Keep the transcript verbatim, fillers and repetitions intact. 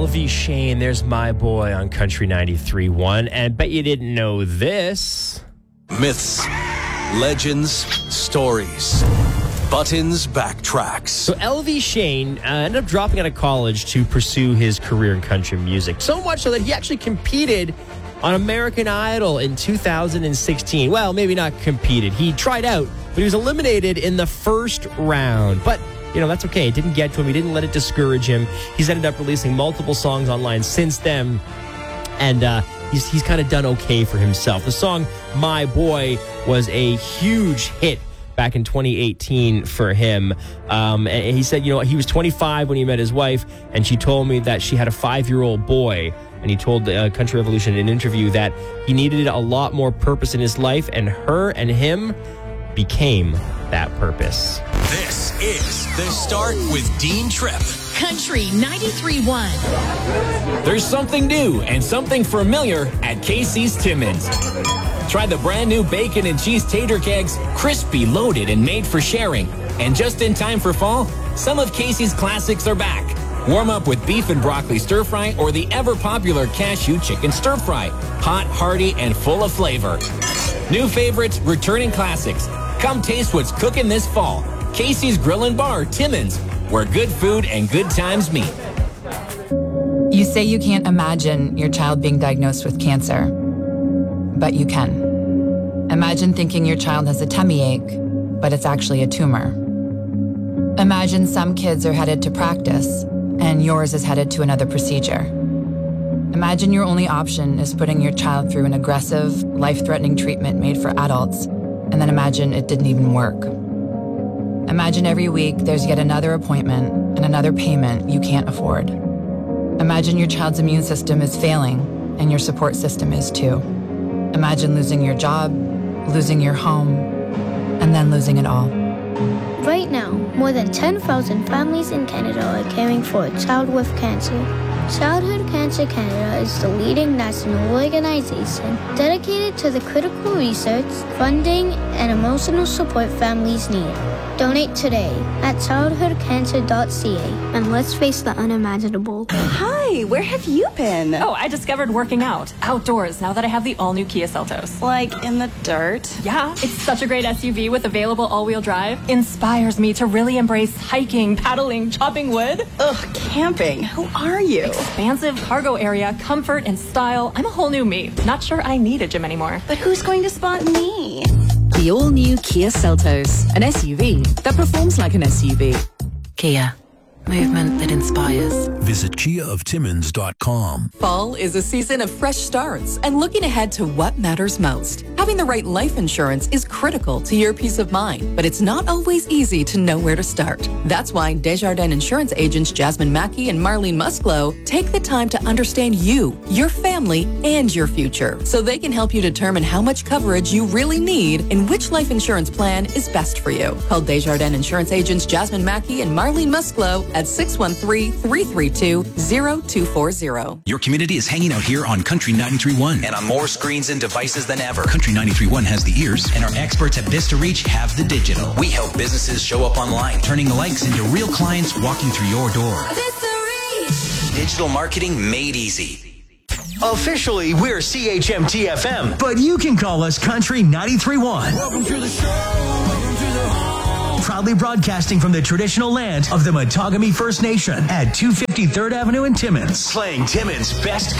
L V Shane, there's my boy on Country ninety-three point one. And bet you didn't know this. Myths, legends, stories. Buttons backtracks. So L V Shane uh, ended up dropping out of college to pursue his career in country music. So much so that he actually competed on American Idol in two thousand sixteen. Well, maybe not competed. He tried out, but he was eliminated in the first round. But you know, that's okay. It didn't get to him. He didn't let it discourage him. He's ended up releasing multiple songs online since then. And uh, he's, he's kind of done okay for himself. The song My Boy was a huge hit back in twenty eighteen for him. Um, and he said, you know, he was twenty-five when he met his wife, and she told me that she had a five-year-old boy. And he told uh, Country Revolution in an interview that he needed a lot more purpose in his life, and her and him became that purpose. This is The Start with Dean Tripp. Country ninety-three point one. There's something new and something familiar at Casey's Timmins. Try the brand new bacon and cheese tater kegs, crispy, loaded, and made for sharing. And just in time for fall, some of Casey's classics are back. Warm up with beef and broccoli stir fry or the ever popular cashew chicken stir fry. Hot, hearty, and full of flavor. New favorites, returning classics. Come taste what's cooking this fall. Casey's Grill and Bar, Timmins, where good food and good times meet. You say you can't imagine your child being diagnosed with cancer, but you can. Imagine thinking your child has a tummy ache, but it's actually a tumor. Imagine some kids are headed to practice, and yours is headed to another procedure. Imagine your only option is putting your child through an aggressive, life-threatening treatment made for adults, and then imagine it didn't even work. Imagine every week there's yet another appointment and another payment you can't afford. Imagine your child's immune system is failing, and your support system is too. Imagine losing your job, losing your home, and then losing it all. Right now, more than ten thousand families in Canada are caring for a child with cancer. Childhood Cancer Canada is the leading national organization dedicated to the critical research, funding, and emotional support families need. Donate today at childhood cancer dot c a and let's face the unimaginable. Hi, where have you been? Oh, I discovered working out outdoors now that I have the all-new Kia Seltos. Like in the dirt? Yeah, it's such a great S U V with available all-wheel drive. Inspires me to really embrace hiking, paddling, chopping wood. Ugh, camping. Who are you? Expansive cargo area, comfort and style. I'm a whole new me. Not sure I need a gym anymore. But who's going to spot me? The all-new Kia Seltos, an S U V that performs like an S U V. Kia, movement that inspires. Visit kia of timmins dot com. Fall is a season of fresh starts and looking ahead to what matters most. Having the right life insurance is critical to your peace of mind, but it's not always easy to know where to start. That's why Desjardins Insurance agents Jasmine Mackey and Marlene Musclo take the time to understand you, your family, and your future, so they can help you determine how much coverage you really need and which life insurance plan is best for you. Call Desjardins Insurance agents Jasmine Mackey and Marlene Musclo at six one three, three three two, zero two four zero. Your community is hanging out here on Country ninety-three point one. And on more screens and devices than ever. Country ninety-three point one has the ears, and our experts at Vista Reach have the digital. We help businesses show up online, turning the likes into real clients walking through your door. Vista Reach. Digital marketing made easy. Officially, we're C H M T F M, but you can call us Country ninety-three point one. Welcome to the show. Welcome to the home. Proudly broadcasting from the traditional land of the Matagami First Nation at two fifty-third Avenue in Timmins. Playing Timmins' best